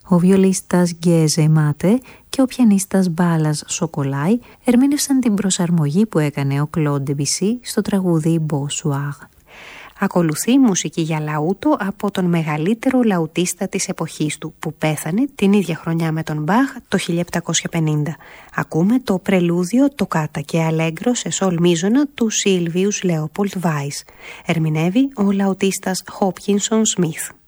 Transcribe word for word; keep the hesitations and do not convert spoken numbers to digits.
Ο βιολίστας Γκέζε Μάτε και ο πιανίστας Μπάλας Σοκολάι ερμήνευσαν την προσαρμογή που έκανε ο Κλοντ Ντεμπισί στο τραγούδι Bonsoir. Ακολουθεί μουσική για λαούτο από τον μεγαλύτερο λαουτίστα της εποχής του, που πέθανε την ίδια χρονιά με τον Μπαχ το χίλια επτακόσια πενήντα. Ακούμε το πρελούδιο, το κάτα και αλέγκρο σε σολ μίζωνα του Σίλβιους Λέοπολτ Βάις. Ερμηνεύει ο λαουτίστας Χόπκινσον Σμιθ.